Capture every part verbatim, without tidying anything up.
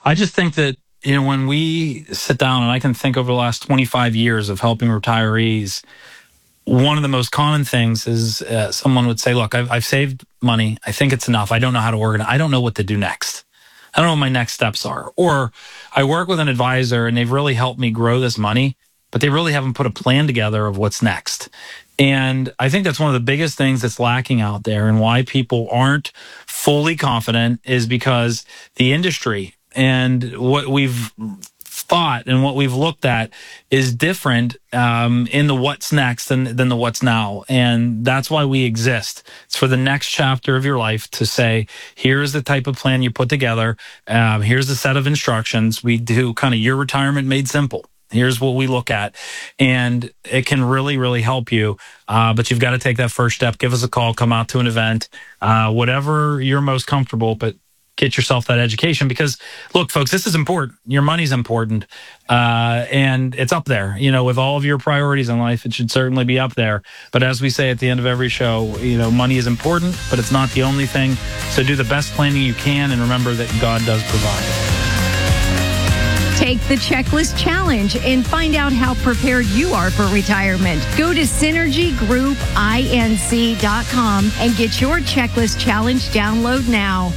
I just think that, you know, when we sit down, and I can think over the last twenty-five years of helping retirees, one of the most common things is uh, someone would say, look, I've, I've saved money. I think it's enough. I don't know how to organize. I don't know what to do next. I don't know what my next steps are. Or I work with an advisor and they've really helped me grow this money, but they really haven't put a plan together of what's next. And I think that's one of the biggest things that's lacking out there, and why people aren't fully confident is because the industry and what we've thought and what we've looked at is different um, in the what's next than, than the what's now. And that's why we exist. It's for the next chapter of your life to say, here's the type of plan you put together. Um, here's a set of instructions. We do kind of your retirement made simple. Here's what we look at, and it can really, really help you. Uh, but you've got to take that first step. Give us a call, come out to an event, uh, whatever you're most comfortable, but get yourself that education, because look, folks, this is important. Your money's important. Uh, and it's up there, you know, with all of your priorities in life, it should certainly be up there. But as we say at the end of every show, you know, money is important, but it's not the only thing. So do the best planning you can, and remember that God does provide. Take the Checklist Challenge and find out how prepared you are for retirement. Go to synergy group inc dot com and get your Checklist Challenge download now.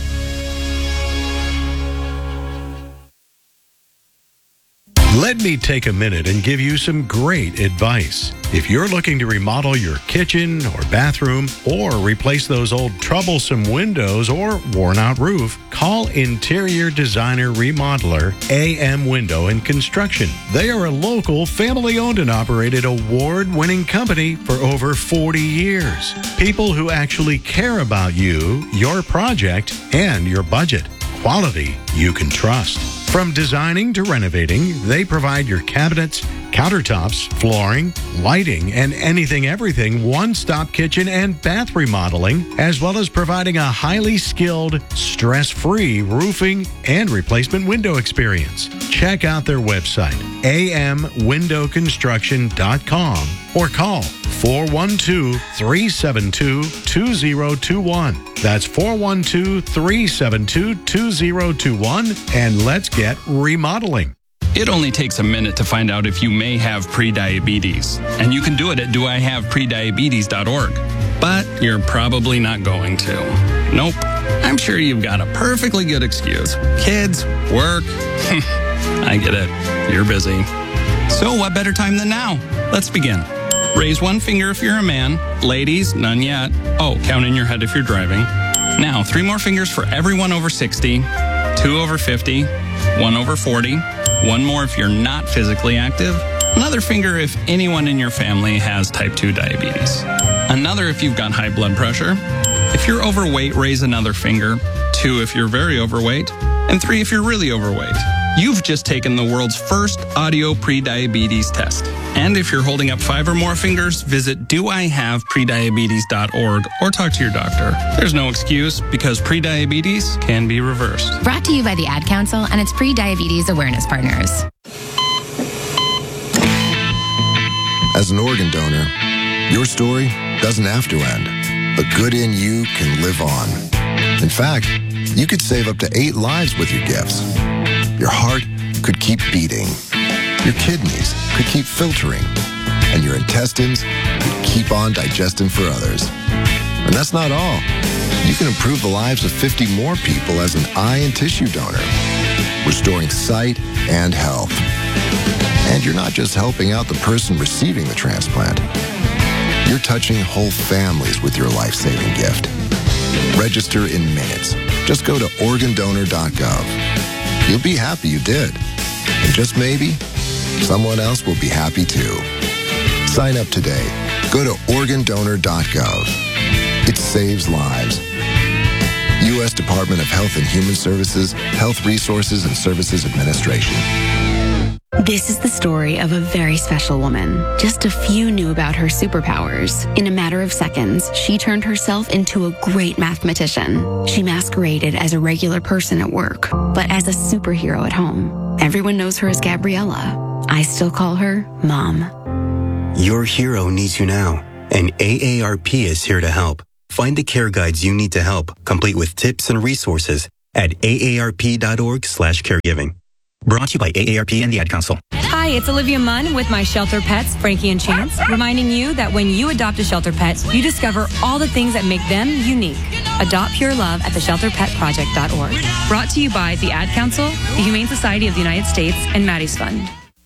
Let me take a minute and give you some great advice. If you're looking to remodel your kitchen or bathroom, or replace those old troublesome windows or worn-out roof, call Interior Designer Remodeler A M Window and Construction. They are a local, family-owned and operated, award-winning company for over forty years. People who actually care about you, your project, and your budget. Quality you can trust. From designing to renovating, they provide your cabinets, countertops, flooring, lighting, and anything everything one-stop kitchen and bath remodeling, as well as providing a highly skilled, stress-free roofing and replacement window experience. Check out their website, a m window construction dot com, or call four one two, three seven two, two zero two one. That's four one two, three seven two, two zero two one, and let's get remodeling. It only takes a minute to find out if you may have prediabetes, and you can do it at do I have prediabetes dot org. But you're probably not going to. Nope. I'm sure you've got a perfectly good excuse. Kids, work. I get it. You're busy. So what better time than now? Let's begin. Raise one finger if you're a man. Ladies, none yet. Oh, count in your head if you're driving. Now, three more fingers for everyone over sixty, two over fifty, one over forty, one more if you're not physically active, another finger if anyone in your family has type two diabetes, another if you've got high blood pressure. If you're overweight, raise another finger, two if you're very overweight, and three if you're really overweight. You've just taken the world's first audio prediabetes test. And if you're holding up five or more fingers, visit do I have prediabetes dot org or talk to your doctor. There's no excuse, because prediabetes can be reversed. Brought to you by the Ad Council and its pre-diabetes awareness partners. As an organ donor, your story doesn't have to end. The good in you can live on. In fact, you could save up to eight lives with your gifts. Your heart could keep beating. Your kidneys could keep filtering. And your intestines could keep on digesting for others. And that's not all. You can improve the lives of fifty more people as an eye and tissue donor, restoring sight and health. And you're not just helping out the person receiving the transplant. You're touching whole families with your life-saving gift. Register in minutes. Just go to organ donor dot gov. You'll be happy you did. And just maybe, someone else will be happy too. Sign up today. Go to organ donor dot gov. It saves lives. U S Department of Health and Human Services, Health Resources and Services Administration. This is the story of a very special woman. Just a few knew about her superpowers. In a matter of seconds, she turned herself into a great mathematician. She masqueraded as a regular person at work, but as a superhero at home. Everyone knows her as Gabriella. I still call her Mom. Your hero needs you now, and A A R P is here to help. Find the care guides you need to help, complete with tips and resources at A A R P dot org slash caregiving. Brought to you by A A R P and the Ad Council. Hi, it's Olivia Munn with my shelter pets, Frankie and Chance, reminding you that when you adopt a shelter pet, you discover all the things that make them unique. Adopt pure love at the shelter pet project dot org. Brought to you by the Ad Council, the Humane Society of the United States, and Maddie's Fund.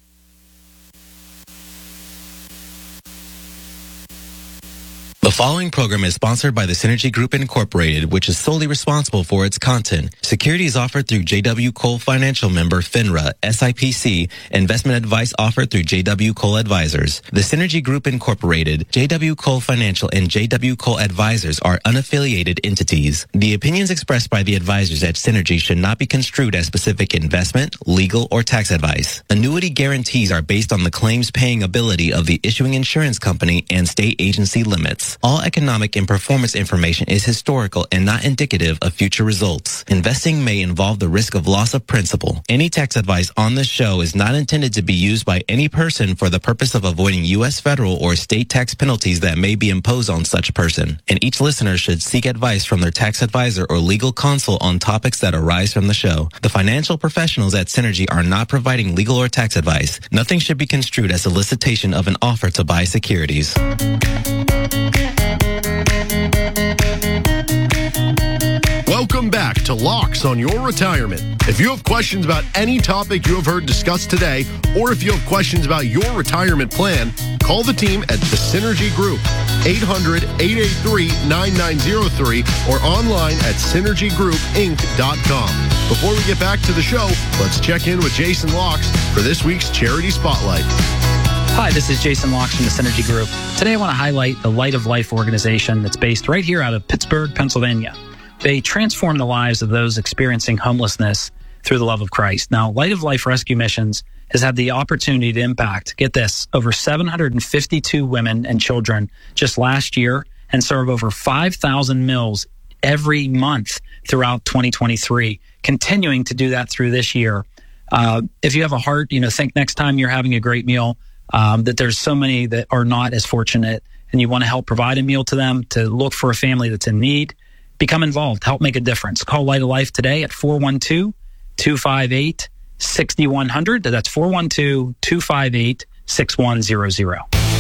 The following program is sponsored by the Synergy Group Incorporated, which is solely responsible for its content. Securities offered through J W. Cole Financial member FINRA, S I P C. Investment advice offered through J W. Cole Advisors. The Synergy Group Incorporated, J W. Cole Financial, and J W. Cole Advisors are unaffiliated entities. The opinions expressed by the advisors at Synergy should not be construed as specific investment, legal, or tax advice. Annuity guarantees are based on the claims paying ability of the issuing insurance company and state agency limits. All economic and performance information is historical and not indicative of future results. Investing may involve the risk of loss of principal. Any tax advice on this show is not intended to be used by any person for the purpose of avoiding U S federal or state tax penalties that may be imposed on such person. And each listener should seek advice from their tax advisor or legal counsel on topics that arise from the show. The financial professionals at Synergy are not providing legal or tax advice. Nothing should be construed as solicitation of an offer to buy securities. Welcome back to Locks on Your Retirement. If you have questions about any topic you have heard discussed today, or if you have questions about your retirement plan, call the team at the Synergy Group, eight hundred, eight eight three, nine nine zero three, or online at synergy group inc dot com. Before we get back to the show, let's check in with Jason Locks for this week's Charity Spotlight. Hi, this is Jason Locks from the Synergy Group. Today I want to highlight the Light of Life organization that's based right here out of Pittsburgh, Pennsylvania. They transform the lives of those experiencing homelessness through the love of Christ. Now, Light of Life Rescue Missions has had the opportunity to impact, get this, over seven hundred fifty-two women and children just last year and serve over five thousand meals every month throughout twenty twenty-three, continuing to do that through this year. Uh, if you have a heart, you know, think next time you're having a great meal, um, that there's so many that are not as fortunate and you want to help provide a meal to them, to look for a family that's in need. Become involved. Help make a difference. Call Light of Life today at four one two, two five eight, six one zero zero. That's four one two, two five eight, six one zero zero.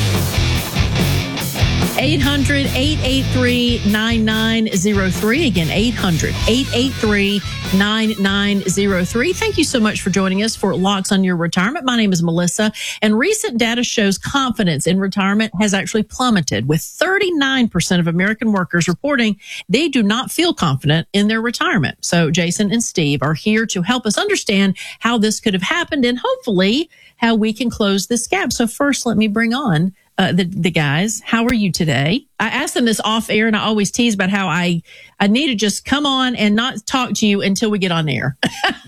eight hundred, eight eight three, nine nine zero three. Again, eight hundred, eight eight three, nine nine zero three. Thank you so much for joining us for Locks on Your Retirement. My name is Melissa, and recent data shows confidence in retirement has actually plummeted, with thirty-nine percent of American workers reporting they do not feel confident in their retirement. So Jason and Steve are here to help us understand how this could have happened and hopefully how we can close this gap. So first, let me bring on Uh, the the guys. How are you today? I asked them this off air, and I always tease about how I I need to just come on and not talk to you until we get on air.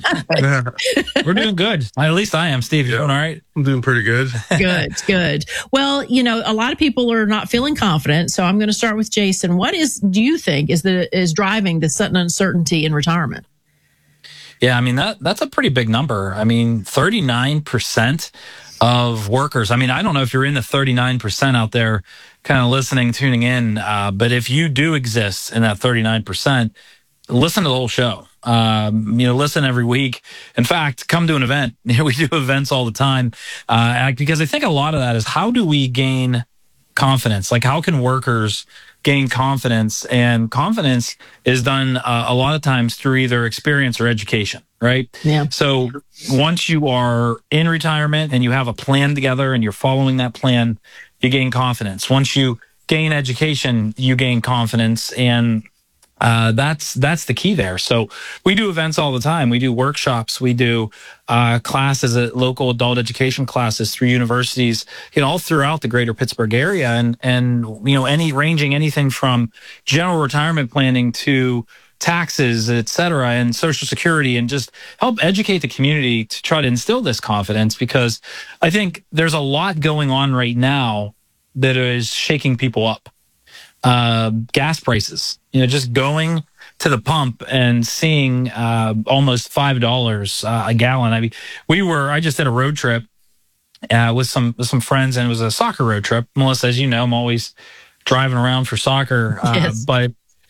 We're doing good. At least I am. Steve, you doing all right? I'm doing pretty good. Good, good. Well, you know, a lot of people are not feeling confident, so I'm going to start with Jason. What is do you think is the is driving the sudden uncertainty in retirement? Yeah, I mean that that's a pretty big number. I mean, thirty-nine percent of workers. I mean, I don't know if you're in the thirty-nine percent out there kind of listening, tuning in, uh, but if you do exist in that thirty-nine percent, listen to the whole show. Um, you know, listen every week. In fact, come to an event. You know, we do events all the time uh, because I think a lot of that is how do we gain confidence? Like, how can workers gain confidence? And confidence is done uh, a lot of times through either experience or education, right? Yeah. So once you are in retirement and you have a plan together and you're following that plan, you gain confidence. Once you gain education, you gain confidence. And uh, that's that's the key there. So we do events all the time. We do workshops. We do uh, classes at local adult education classes through universities, you know, all throughout the greater Pittsburgh area, and and you know, any ranging anything from general retirement planning to taxes, et cetera, and Social Security, and just help educate the community to try to instill this confidence, because I think there's a lot going on right now that is shaking people up. Uh, gas prices, you know, just going to the pump and seeing uh, almost five dollars uh, a gallon. I mean, we were, I just did a road trip uh, with some with some friends, and it was a soccer road trip. Melissa, as you know, I'm always driving around for soccer, uh, yes. but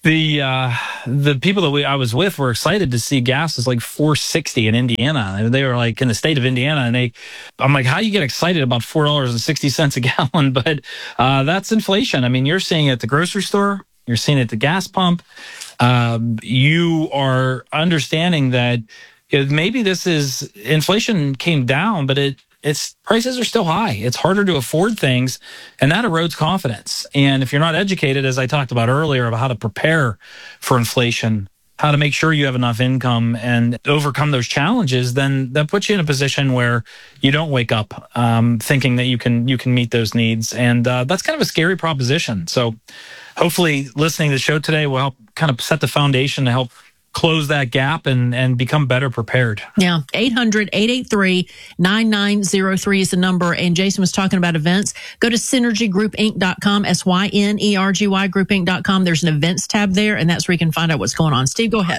the uh, the people that we I was with were excited to see gas is like four sixty in Indiana. They were like in the state of Indiana, and they, I'm like, how you get excited about four dollars and sixty cents a gallon? But uh, that's inflation. I mean, you're seeing it at the grocery store, you're seeing it at the gas pump. Um, you are understanding that you know, maybe this is inflation came down, but it it's prices are still high. It's harder to afford things, and that erodes confidence. And if you're not educated, as I talked about earlier, about how to prepare for inflation, how to make sure you have enough income and overcome those challenges, then that puts you in a position where you don't wake up um, thinking that you can you can meet those needs. And uh, that's kind of a scary proposition. So hopefully listening to the show today will help kind of set the foundation to help close that gap and, and become better prepared. Yeah. eight hundred, eight eight three, nine nine zero three is the number. And Jason was talking about events. Go to synergy group inc dot com, S Y N E R G Y group inc dot com. There's an events tab there, and that's where you can find out what's going on. Steve, go ahead.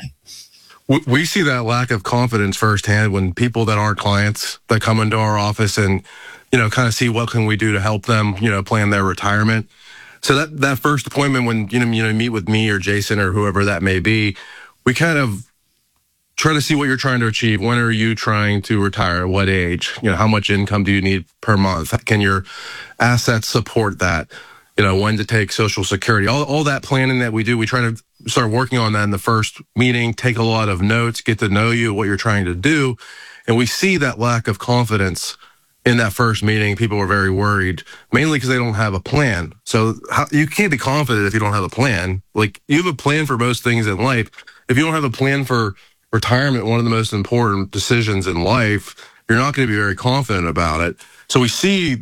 We see that lack of confidence firsthand when people that aren't clients that come into our office and, you know, kind of see what can we do to help them, you know, plan their retirement. So that, that first appointment when, you know, you know, meet with me or Jason or whoever that may be, we kind of try to see what you're trying to achieve. When are you trying to retire? At what age? You know, how much income do you need per month? Can your assets support that? You know, when to take Social Security? All, all that planning that we do, we try to start working on that in the first meeting, take a lot of notes, get to know you, what you're trying to do. And we see that lack of confidence in that first meeting. People are very worried, mainly because they don't have a plan. So how, you can't be confident if you don't have a plan. Like, you have a plan for most things in life. If you don't have a plan for retirement, one of the most important decisions in life, you're not going to be very confident about it. So we see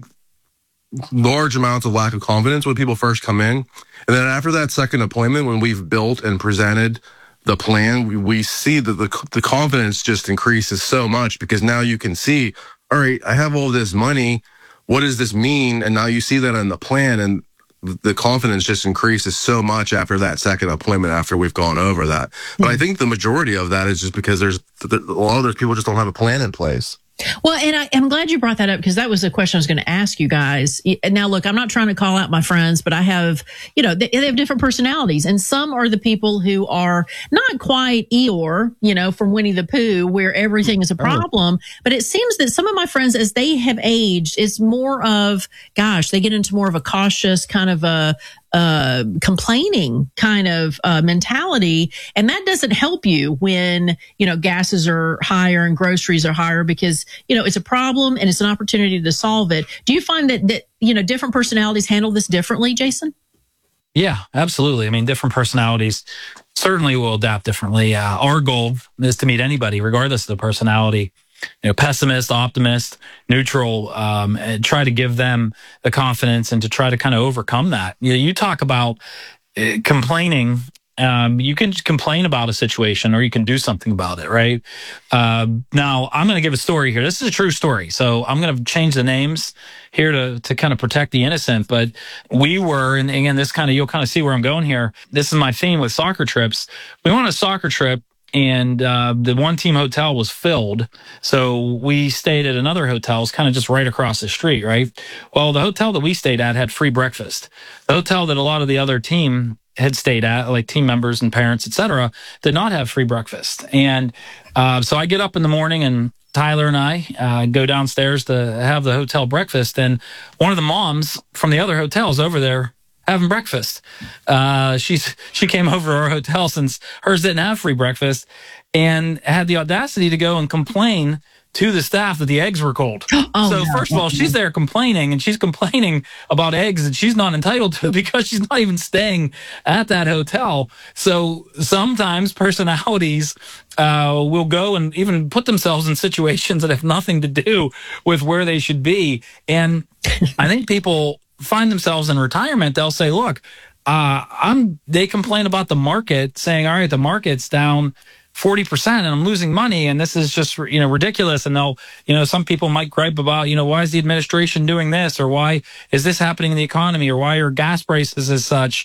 large amounts of lack of confidence when people first come in. And then after that second appointment, when we've built and presented the plan, we, we see that the, the confidence just increases so much, because now you can see, all right, I have all this money. What does this mean? And now you see that in the plan, and the confidence just increases so much after that second appointment, after we've gone over that. But I think the majority of that is just because there's a lot of those people just don't have a plan in place. Well, and I, I'm glad you brought that up, because that was a question I was going to ask you guys. Now, look, I'm not trying to call out my friends, but I have, you know, they, they have different personalities, and some are the people who are not quite Eeyore, you know, from Winnie the Pooh, where everything is a problem. Oh. But it seems that some of my friends, as they have aged, it's more of, gosh, they get into more of a cautious kind of a, Uh, complaining kind of uh, mentality. And that doesn't help you when, you know, gases are higher and groceries are higher, because, you know, it's a problem and it's an opportunity to solve it. Do you find that, that, you know, different personalities handle this differently, Jason? Yeah, absolutely. I mean, different personalities certainly will adapt differently. Uh, our goal is to meet anybody, regardless of the personality. You know, pessimist, optimist, neutral, um, and try to give them the confidence and to try to kind of overcome that. You know, you talk about uh, complaining. Um, you can complain about a situation, or you can do something about it, right? Uh, now, I'm going to give a story here. This is a true story, so I'm going to change the names here to to kind of protect the innocent. But we were, and again, this kind of, you'll kind of see where I'm going here. This is my theme with soccer trips. We went on a soccer trip, and uh, the one team hotel was filled. So we stayed at another hotel. It's kind of just right across the street, right? Well, the hotel that we stayed at had free breakfast. The hotel that a lot of the other team had stayed at, like team members and parents, et cetera, did not have free breakfast. And uh, so I get up in the morning, and Tyler and I uh, go downstairs to have the hotel breakfast. And one of the moms from the other hotel is over there having breakfast. Uh, she's, she came over to our hotel since hers didn't have free breakfast, and had the audacity to go and complain to the staff that the eggs were cold. Oh, so no. First of all, she's there complaining, and she's complaining about eggs that she's not entitled to because she's not even staying at that hotel. So sometimes personalities uh, will go and even put themselves in situations that have nothing to do with where they should be. And I think people find themselves in retirement, they'll say, look, uh, I'm, they complain about the market, saying, all right, the market's down forty percent and I'm losing money, and this is just, you know, ridiculous. And they'll, you know, some people might gripe about, you know, why is the administration doing this, or why is this happening in the economy, or why are gas prices as such?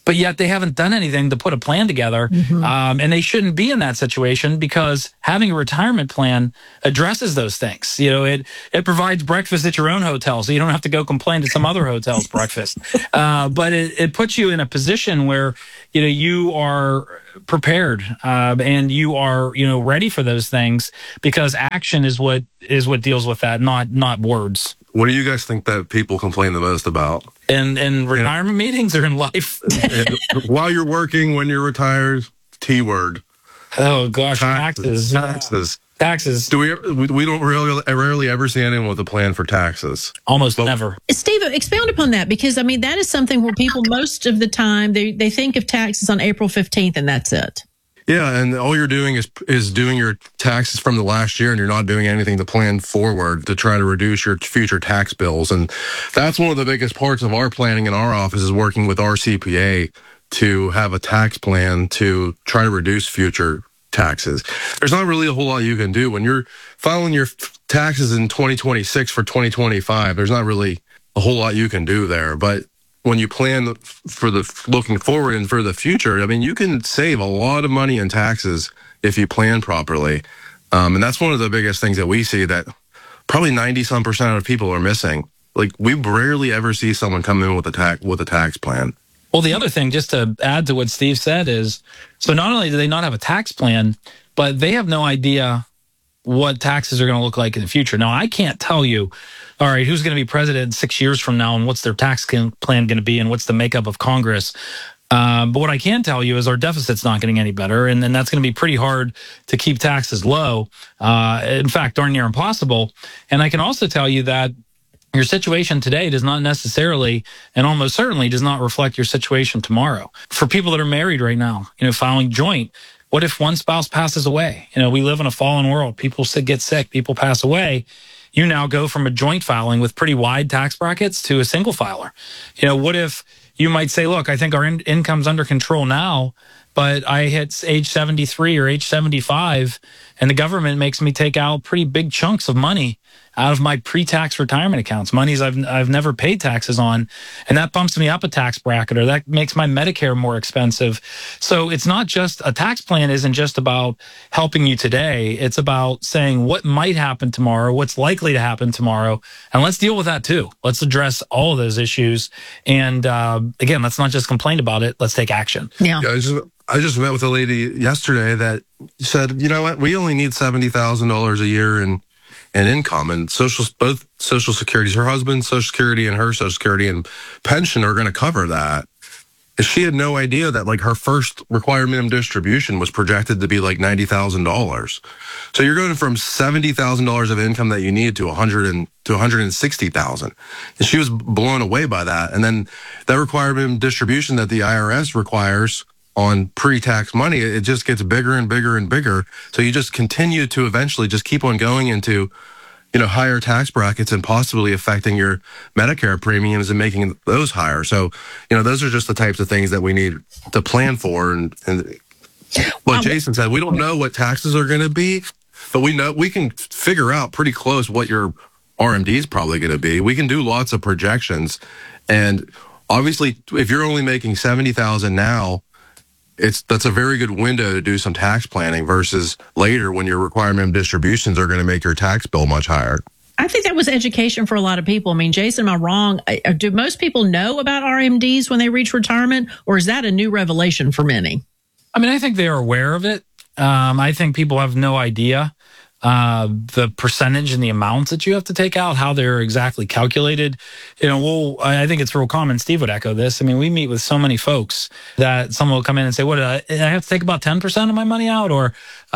but yet they haven't done anything to put a plan together. Mm-hmm. Um, and they shouldn't be in that situation, because having a retirement plan addresses those things. You know, it, it provides breakfast at your own hotel, so you don't have to go complain to some other hotel's breakfast. Uh, but it, it puts you in a position where, you know, you are prepared, uh, and you are, you know, ready for those things, because action is what is what deals with that, not not words. What do you guys think that people complain the most about? In in retirement you know, meetings or in life? While you're working, when you're retired, T word. Oh gosh, taxes. Taxes. Taxes. Do we? We don't really, rarely ever see anyone with a plan for taxes. Almost but, never. Steve, expound upon that, because I mean that is something where people most of the time they they think of taxes on April fifteenth and that's it. Yeah, and all you're doing is is doing your taxes from the last year, and you're not doing anything to plan forward to try to reduce your future tax bills. And that's one of the biggest parts of our planning in our office, is working with our C P A to have a tax plan to try to reduce future taxes. There's not really a whole lot you can do when you're filing your taxes in twenty twenty-six for twenty twenty-five. There's not really a whole lot you can do there, but when you plan for the looking forward and for the future, I mean, you can save a lot of money in taxes if you plan properly. Um, and that's one of the biggest things that we see that probably ninety some percent of people are missing. Like, we rarely ever see someone come in with a tax, with a tax plan. Well, the other thing, just to add to what Steve said, is so not only do they not have a tax plan, but they have no idea what taxes are going to look like in the future. Now, I can't tell you, all right, who's going to be president six years from now and what's their tax plan going to be and what's the makeup of Congress. Um, but what I can tell you is our deficit's not getting any better, and then that's going to be pretty hard to keep taxes low. Uh, in fact, darn near impossible. And I can also tell you that your situation today does not necessarily and almost certainly does not reflect your situation tomorrow. For people that are married right now, you know, filing joint, what if one spouse passes away? You know, we live in a fallen world. People get sick, people pass away. You now go from a joint filing with pretty wide tax brackets to a single filer. You know, what if you might say, look, I think our in- income's under control now, but I hit age seventy-three or age seventy-five, and the government makes me take out pretty big chunks of money out of my pre-tax retirement accounts, monies I've I've never paid taxes on, and that bumps me up a tax bracket, or that makes my Medicare more expensive. So it's not just, a tax plan isn't just about helping you today. It's about saying what might happen tomorrow, what's likely to happen tomorrow, and let's deal with that too. Let's address all of those issues. And uh, again, let's not just complain about it. Let's take action. Yeah. yeah I, just, I just met with a lady yesterday that said, you know what, we only need seventy thousand dollars a year in and income, and social, both social securities, her husband's social security and her social security and pension are going to cover that. And she had no idea that like her first required minimum distribution was projected to be like ninety thousand dollars. So you're going from seventy thousand dollars of income that you need to one hundred and to one hundred sixty thousand. And she was blown away by that. And then that required minimum distribution that the I R S requires on pre-tax money, it just gets bigger and bigger and bigger. So you just continue to eventually just keep on going into, you know, higher tax brackets and possibly affecting your Medicare premiums and making those higher. So, you know, those are just the types of things that we need to plan for. And, and what Jason said, we don't know what taxes are going to be, but we know we can figure out pretty close what your R M D is probably going to be. We can do lots of projections. And obviously, if you're only making seventy thousand now, It's that's a very good window to do some tax planning versus later when your requirement distributions are going to make your tax bill much higher. I think that was education for a lot of people. I mean, Jason, am I wrong? Do most people know about R M Ds when they reach retirement, or is that a new revelation for many? I mean, I think they are aware of it. Um, I think people have no idea uh, the percentage and the amounts that you have to take out, how they're exactly calculated. You know, well, I think it's real common. Steve would echo this. I mean, we meet with so many folks that someone will come in and say, what, I, I have to take about ten percent of my money out, or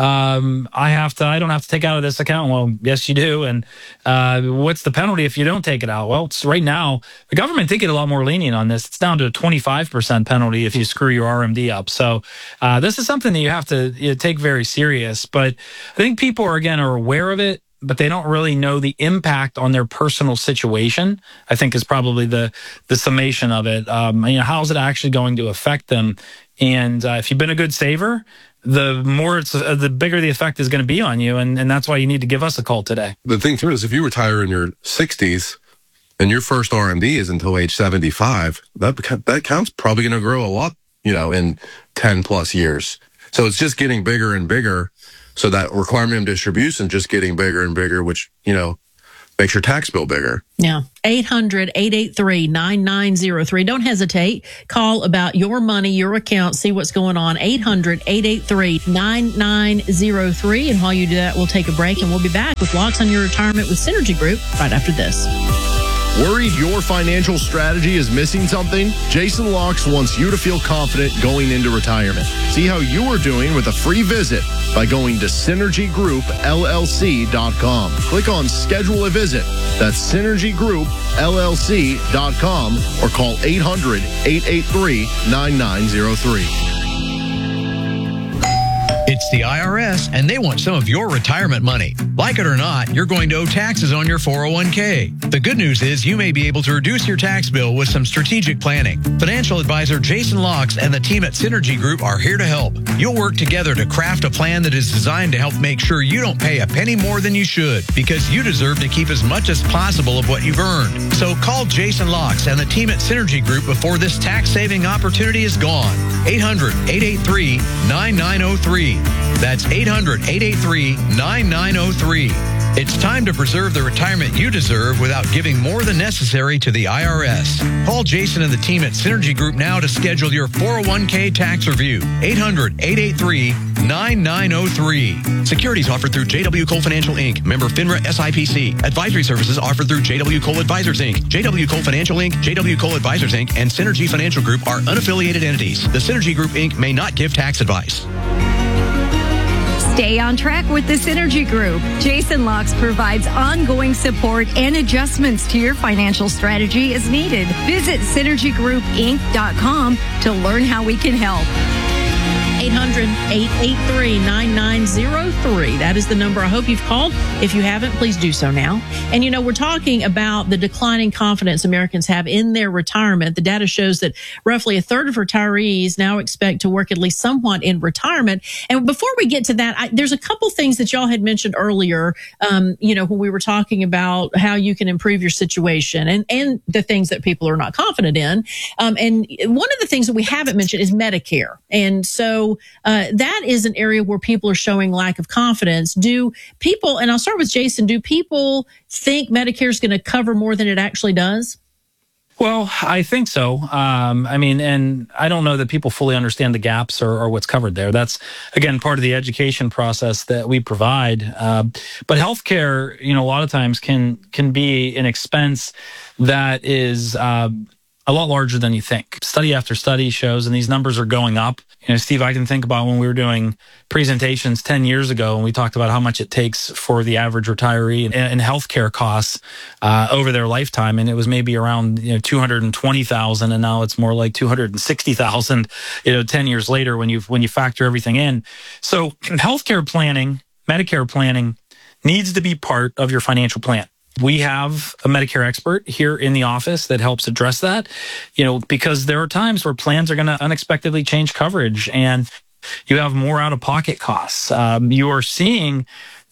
um, I have to, I don't have to take out of this account. Well, yes, you do. And uh, what's the penalty if you don't take it out? Well, it's right now, the government did get a lot more lenient on this. It's down to a twenty-five percent penalty if you screw your R M D up. So uh, this is something that you have to you know, take very serious. But I think people are, again, are aware of it, but they don't really know the impact on their personal situation, I think is probably the the summation of it. Um, you know, how is it actually going to affect them? And uh, if you've been a good saver, the more it's, uh, the bigger the effect is going to be on you. And, and that's why you need to give us a call today. The thing too is if you retire in your sixties and your first R M D is until age seventy-five, that that account's probably going to grow a lot you know, in ten plus years. So it's just getting bigger and bigger. So that requirement minimum distribution just getting bigger and bigger, which, you know, makes your tax bill bigger. Yeah. eight hundred, eight eight three, nine nine zero three. Don't hesitate. Call about your money, your account, see what's going on. eight hundred, eight eight three, nine nine zero three. And while you do that, we'll take a break and we'll be back with Locks on Your Retirement with Synergy Group right after this. Worried your financial strategy is missing something? Jason Locks wants you to feel confident going into retirement. See how you are doing with a free visit by going to synergy group L L C dot com. Click on Schedule a Visit. That's synergy group L L C dot com or call eight hundred, eight eight three, nine nine zero three. It's the I R S, and they want some of your retirement money. Like it or not, you're going to owe taxes on your four oh one k. The good news is you may be able to reduce your tax bill with some strategic planning. Financial advisor Jason Locks and the team at Synergy Group are here to help. You'll work together to craft a plan that is designed to help make sure you don't pay a penny more than you should, because you deserve to keep as much as possible of what you've earned. So call Jason Locks and the team at Synergy Group before this tax-saving opportunity is gone. eight hundred, eight eight three, nine nine zero three. That's eight hundred, eight eight three, nine nine zero three. It's time to preserve the retirement you deserve without giving more than necessary to the I R S. Call Jason and the team at Synergy Group now to schedule your four oh one k tax review. eight hundred, eight eight three, nine nine zero three. Securities offered through J W. Cole Financial Incorporated. Member FINRA S I P C. Advisory services offered through J W. Cole Advisors Incorporated. J W. Cole Financial Incorporated, J W. Cole Advisors Incorporated, and Synergy Financial Group are unaffiliated entities. The Synergy Group Incorporated may not give tax advice. Stay on track with the Synergy Group. Jason Locks provides ongoing support and adjustments to your financial strategy as needed. Visit synergy group inc dot com to learn how we can help. eight hundred, eight eight three, nine nine zero three. That is the number. I hope you've called. If you haven't, please do so now. And, you know, we're talking about the declining confidence Americans have in their retirement. The data shows that roughly a third of retirees now expect to work at least somewhat in retirement. And before we get to that, I, there's a couple things that y'all had mentioned earlier, um, you know, when we were talking about how you can improve your situation and, and the things that people are not confident in. Um, and one of the things that we haven't mentioned is Medicare. And so uh, that is an area where people are showing lack of confidence. Do people, and I'll start with Jason, do people think Medicare is going to cover more than it actually does? Well, I think so. Um, I mean, and I don't know that people fully understand the gaps or, or what's covered there. That's, again, part of the education process that we provide. Uh, but healthcare, you know, a lot of times can can be an expense that is uh, a lot larger than you think. Study after study shows, and these numbers are going up. You know, Steve, I can think about when we were doing presentations ten years ago, and we talked about how much it takes for the average retiree in, in healthcare costs uh, over their lifetime, and it was maybe around you know two hundred twenty thousand, and now it's more like two hundred sixty thousand. You know, ten years later when you when you factor everything in. So, healthcare planning, Medicare planning, needs to be part of your financial plan. We have a Medicare expert here in the office that helps address that, you know, because there are times where plans are going to unexpectedly change coverage and you have more out-of-pocket costs. Um, you are seeing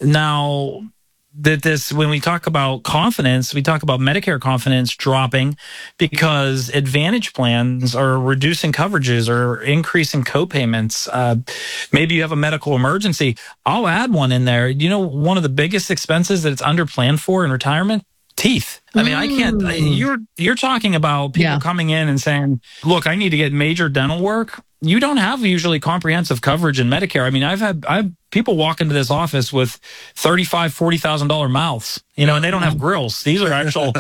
now that this, when we talk about confidence, we talk about Medicare confidence dropping because Advantage plans are reducing coverages or increasing copayments. Uh, maybe you have a medical emergency. I'll add one in there. You know, one of the biggest expenses that it's under planned for in retirement? Teeth. I mean, mm. I can't, you're, you're talking about people yeah. coming in and saying, look, I need to get major dental work. You don't have usually comprehensive coverage in Medicare. I mean, I've had, I've people walk into this office with thirty-five, forty thousand dollar mouths, you know, and they don't have grills. These are actual,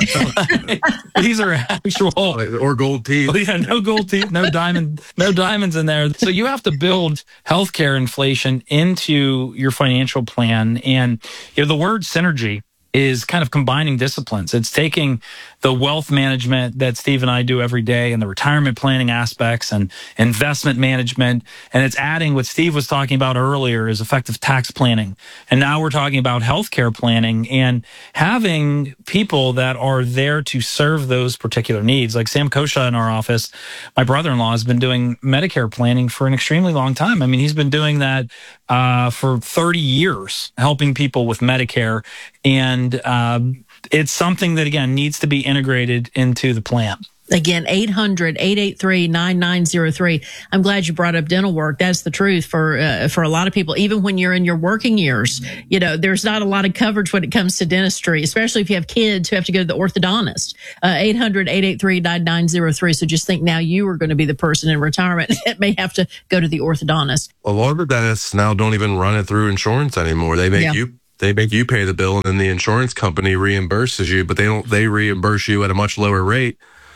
these are actual, or gold teeth. Yeah, no gold teeth, no diamond, no diamonds in there. So you have to build healthcare inflation into your financial plan. And you know, the word synergy is kind of combining disciplines. It's taking the wealth management that Steve and I do every day and the retirement planning aspects and investment management. And it's adding what Steve was talking about earlier is effective tax planning. And now we're talking about healthcare planning and having people that are there to serve those particular needs. Like Sam Kosha in our office, my brother-in-law has been doing Medicare planning for an extremely long time. I mean, he's been doing that uh, for thirty years, helping people with Medicare. And um, it's something that, again, needs to be integrated into the plan. Again, eight hundred, eight eight three, nine nine zero three. I'm glad you brought up dental work. That's the truth for uh, for a lot of people. Even when you're in your working years, you know, there's not a lot of coverage when it comes to dentistry, especially if you have kids who have to go to the orthodontist. Uh, eight hundred, eight eight three, nine nine zero three. So just think now you are going to be the person in retirement that may have to go to the orthodontist. A lot of the dentists now don't even run it through insurance anymore. They make Yeah. you they make you pay the bill, and then the insurance company reimburses you, but they don't they reimburse you at a much lower rate.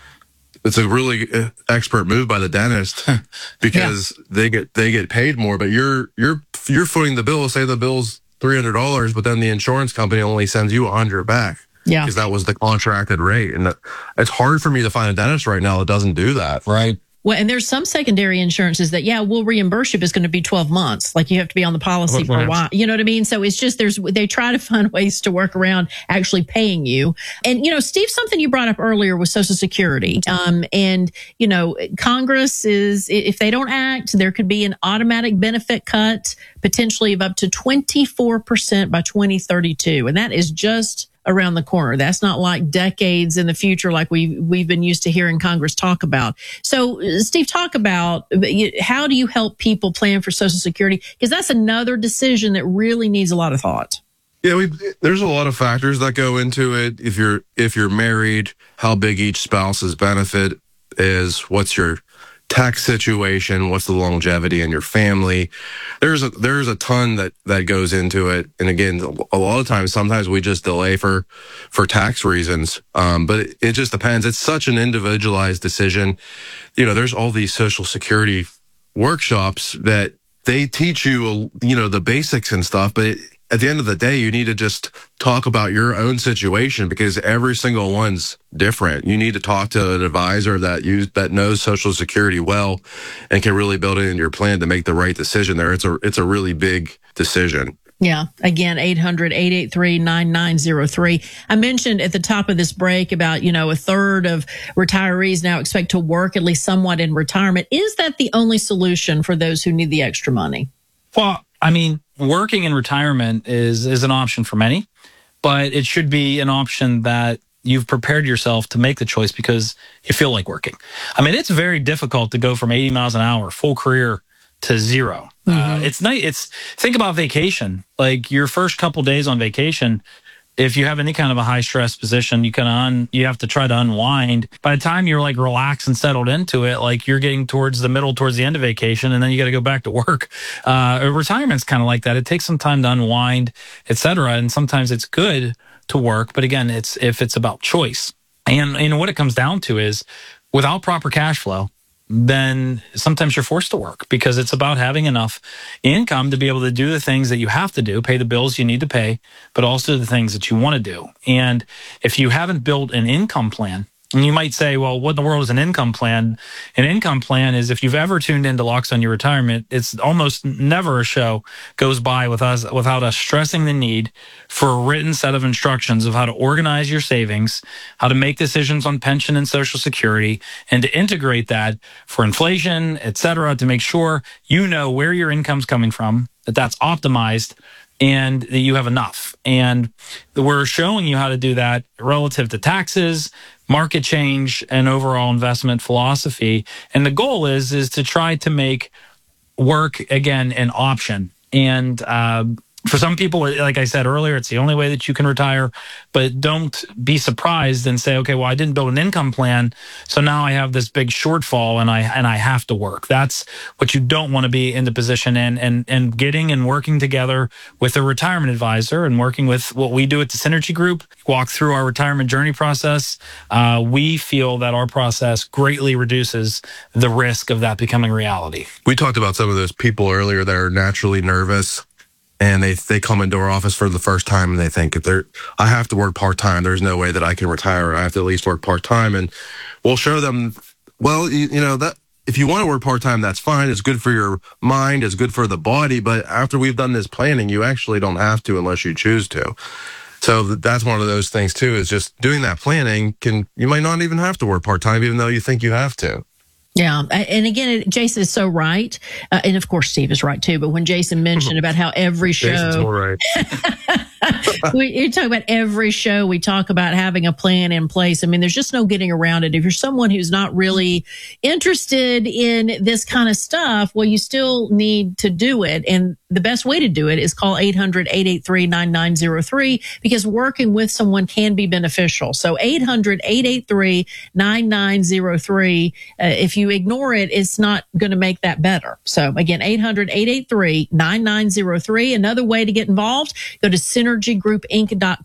It's a really uh, expert move by the dentist because yeah. they get they get paid more, but you're you're you're footing the bill. Say the bill's three hundred dollars, but then the insurance company only sends you a hundred back. Yeah, because that was the contracted rate, and that, it's hard for me to find a dentist right now that doesn't do that. Right. Well, and there's some secondary insurances that, yeah, we'll reimburse you, but it's going to be twelve months. Like you have to be on the policy for a while. You know what I mean? So it's just, there's, they try to find ways to work around actually paying you. And, you know, Steve, something you brought up earlier was Social Security. Um, and, you know, Congress is, if they don't act, there could be an automatic benefit cut, potentially of up to twenty-four percent by twenty thirty-two. And that is just around the corner. That's not like decades in the future like we we've been used to hearing Congress talk about. So, Steve, talk about how do you help people plan for Social Security? Because that's another decision that really needs a lot of thought. Yeah, we, there's a lot of factors that go into it. If you're if you're married, how big each spouse's benefit is, what's your tax situation, what's the longevity in your family. There's a there's a ton that that goes into it. And again, a lot of times, sometimes we just delay for for tax reasons. Um, but it, it just depends. It's such an individualized decision. You know, there's all these Social Security workshops that they teach you, you know, the basics and stuff, but it, at the end of the day, you need to just talk about your own situation because every single one's different. You need to talk to an advisor that you that knows Social Security well and can really build it in your plan to make the right decision there. It's a it's a really big decision. Yeah. Again, eight hundred, eight eight three, nine nine zero three. I mentioned at the top of this break about, you know, a third of retirees now expect to work at least somewhat in retirement. Is that the only solution for those who need the extra money? Well, I mean, working in retirement is is an option for many, but it should be an option that you've prepared yourself to make the choice because you feel like working. I mean, it's very difficult to go from eighty miles an hour, full career, to zero. Mm-hmm. Uh, it's nice. It's think about vacation. Like your first couple days on vacation, if you have any kind of a high stress position, you can un, you have to try to unwind. By the time you're like relaxed and settled into it, like you're getting towards the middle, towards the end of vacation, and then you got to go back to work. Uh, retirement's kind of like that. It takes some time to unwind, et cetera. And sometimes it's good to work, but again, it's if it's about choice. And and what it comes down to is, without proper cash flow, then sometimes you're forced to work because it's about having enough income to be able to do the things that you have to do, pay the bills you need to pay, but also the things that you want to do. And if you haven't built an income plan, and you might say, well, what in the world is an income plan? An income plan is, if you've ever tuned into Locks on Your Retirement, it's almost never a show goes by with us without us stressing the need for a written set of instructions of how to organize your savings, how to make decisions on pension and Social Security, and to integrate that for inflation, et cetera, to make sure you know where your income's coming from, that that's optimized, and that you have enough. And we're showing you how to do that relative to taxes, market change, and overall investment philosophy. And the goal is is to try to make work, again, an option. And uh, for some people, like I said earlier, it's the only way that you can retire. But don't be surprised and say, okay, well, I didn't build an income plan, so now I have this big shortfall and I and I have to work. That's what you don't want to be in the position in. And, and getting and working together with a retirement advisor and working with what we do at the Synergy Group, walk through our retirement journey process, uh, we feel that our process greatly reduces the risk of that becoming reality. We talked about some of those people earlier that are naturally nervous. And they they come into our office for the first time and they think, if they're, I have to work part-time. There's no way that I can retire. I have to at least work part-time. And we'll show them, well, you, you know, that if you want to work part-time, that's fine. It's good for your mind. It's good for the body. But after we've done this planning, you actually don't have to unless you choose to. So that's one of those things, too, is just doing that planning can, you might not even have to work part-time, even though you think you have to. Yeah. And again, it, Jason is so right. Uh, and of course, Steve is right too. But when Jason mentioned about how every show, Jason's more right. we you talk about every show, we talk about having a plan in place. I mean, there's just no getting around it. If you're someone who's not really interested in this kind of stuff, well, you still need to do it. And the best way to do it is call eight hundred, eight eight three, nine nine zero three because working with someone can be beneficial. So eight hundred, eight eight three, nine nine zero three. Uh, if you ignore it, it's not going to make that better. So again, eight hundred, eight eight three, nine nine zero three. Another way to get involved, go to synergy group inc dot com.